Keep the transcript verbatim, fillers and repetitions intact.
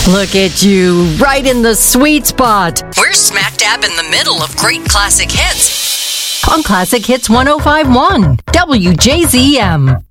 Look at you, right in the sweet spot. We're smack dab in the middle of great classic hits On Classic Hits one oh five point one, W J Z M.